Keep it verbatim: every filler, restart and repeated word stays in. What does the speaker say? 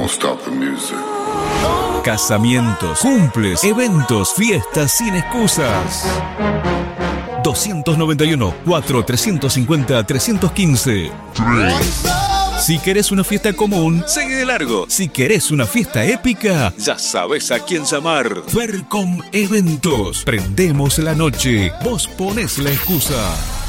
stop the music. Casamientos, cumples, eventos, fiestas sin excusas. dos noventa y uno, cuatro, trescientos cincuenta, trescientos quince. Si querés una fiesta común, sigue de largo. Si querés una fiesta épica, ya sabes a quién llamar. Fercom Eventos. Prendemos la noche. Vos ponés la excusa.